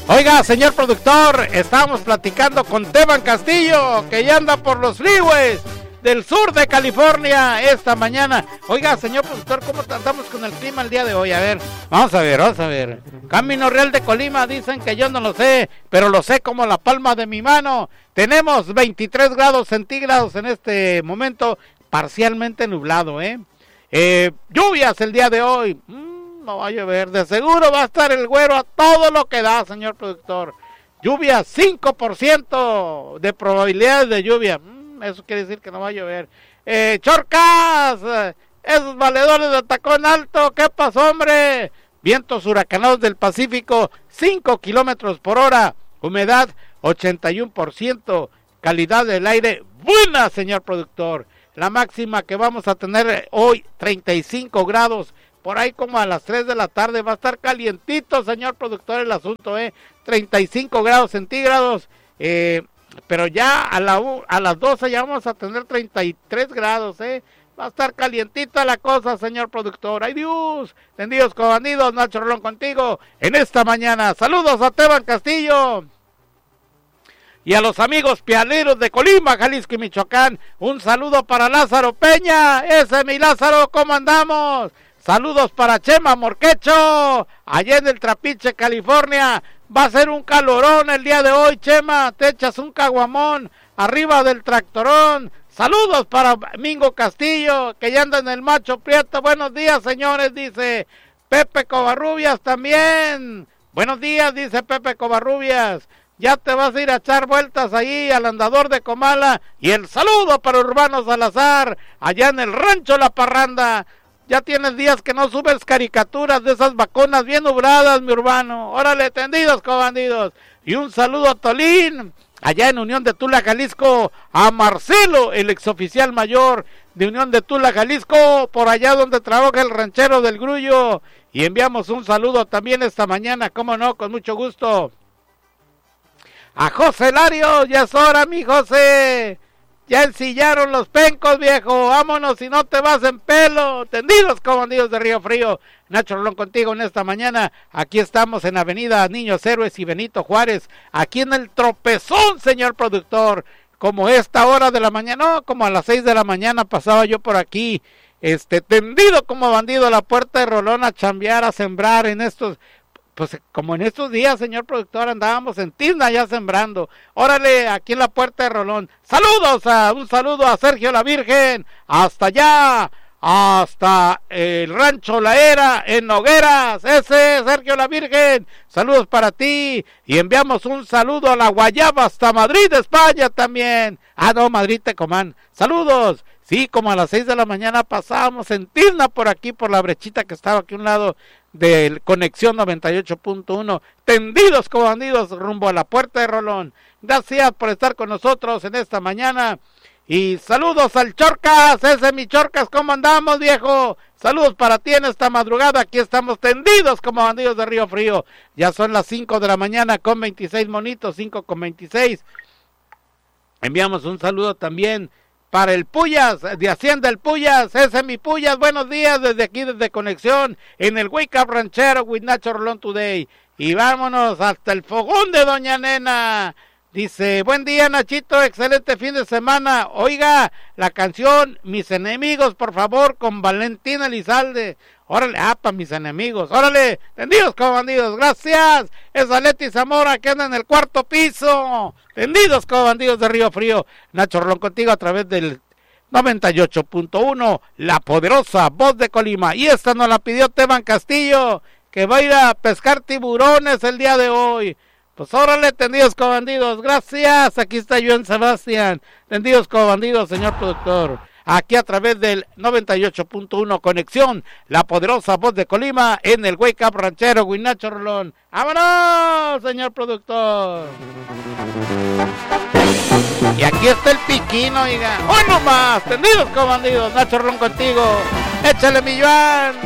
Oiga, señor productor, estábamos platicando con Teban Castillo, que ya anda por los freeways del sur de California esta mañana. Oiga, señor productor, ¿cómo tratamos con el clima el día de hoy? A ver, vamos a ver. Camino Real de Colima, dicen que yo no lo sé, pero lo sé como la palma de mi mano. Tenemos 23 grados centígrados en este momento, parcialmente nublado, lluvias el día de hoy. No va a llover, de seguro va a estar el güero a todo lo que da, señor productor. Lluvia, 5% de probabilidades de lluvia. Eso quiere decir que no va a llover. Chorcas, esos valedores de tacón alto, ¿qué pasó, hombre? Vientos huracanados del Pacífico, 5 kilómetros por hora. Humedad, 81%. Calidad del aire, buena, señor productor. La máxima que vamos a tener hoy, 35 grados. Por ahí como a las 3 de la tarde va a estar calientito, señor productor, el asunto, 35 grados centígrados, pero ya a las 12 ya vamos a tener 33 grados, va a estar calientita la cosa, señor productor. ¡Ay Dios! Tendidos con bandidos, Nacho Rolón contigo en esta mañana. Saludos a Teban Castillo y a los amigos pialeros de Colima, Jalisco y Michoacán. Un saludo para Lázaro Peña, ese mi Lázaro, ¿cómo andamos? Saludos para Chema Morquecho, allá en el Trapiche, California. Va a ser un calorón el día de hoy, Chema. Te echas un caguamón arriba del tractorón. Saludos para Mingo Castillo, que ya anda en el Macho Prieto. Buenos días, señores, dice Pepe Covarrubias también. Buenos días, dice Pepe Covarrubias. Ya te vas a ir a echar vueltas ahí al andador de Comala. Y el saludo para Urbano Salazar, allá en el Rancho La Parranda. Ya tienes días que no subes caricaturas de esas vaconas bien nubladas, mi Urbano. Órale, tendidos con bandidos. Y un saludo a Tolín, allá en Unión de Tula, Jalisco. A Marcelo, el exoficial mayor de Unión de Tula, Jalisco, por allá donde trabaja el ranchero del Grullo. Y enviamos un saludo también esta mañana, cómo no, con mucho gusto. A José Lario, ya es hora, mi José. Ya ensillaron los pencos, viejo. Vámonos si no te vas en pelo. Tendidos como bandidos de Río Frío. Nacho Rolón contigo en esta mañana. Aquí estamos en Avenida Niños Héroes y Benito Juárez. Aquí en el Tropezón, señor productor. Como esta hora de la mañana, no, como a las 6 de la mañana pasaba yo por aquí. Tendido como bandido a la puerta de Rolón a chambear, a sembrar en estos... Pues como en estos días, señor productor, andábamos en Tizna ya sembrando. Órale, aquí en la puerta de Rolón. Un saludo a Sergio la Virgen, hasta allá, hasta el Rancho La Era, en Nogueras. Ese, Sergio la Virgen, saludos para ti. Y enviamos un saludo a la Guayaba, hasta Madrid, España también. No, Madrid, Tecomán. Saludos. Sí, como a las 6 de la mañana pasábamos en Tizna por aquí, por la brechita que estaba aquí a un lado de Conexión 98.1, tendidos como bandidos rumbo a la puerta de Rolón. Gracias por estar con nosotros en esta mañana. Y saludos al Chorcas, ese mi Chorcas, ¿cómo andamos, viejo? Saludos para ti en esta madrugada, aquí estamos tendidos como bandidos de Río Frío. Ya son las 5 de la mañana con 26 monitos, 5 con 26. Enviamos un saludo también para el Puyas, de Hacienda el Puyas, ese mi Puyas, buenos días desde aquí, desde Conexión, en el Wake Up Ranchero with Nacho Rolón Today. Y vámonos hasta el fogón de Doña Nena. Dice, buen día, Nachito, excelente fin de semana. Oiga, la canción Mis Enemigos, por favor, con Valentín Elizalde. Órale, para mis enemigos. Órale, tendidos como bandidos, gracias. Es Leti Zamora que anda en el cuarto piso. Tendidos como bandidos de Río Frío. Nacho Rolón contigo a través del 98.1, la poderosa voz de Colima. Y esta nos la pidió Teban Castillo, que va a ir a pescar tiburones el día de hoy. Pues órale, tendidos como bandidos, gracias. Aquí está Joan Sebastián. Tendidos como bandidos, señor productor. Aquí a través del 98.1 Conexión, la poderosa voz de Colima, en el Wake Up Ranchero, Nacho Rolón. ¡Vámonos, señor productor! Y aquí está el piquín, oiga. ¡Hoy nomás! Tendidos como bandidos, Nacho Rolón contigo. ¡Échale, mi Joan!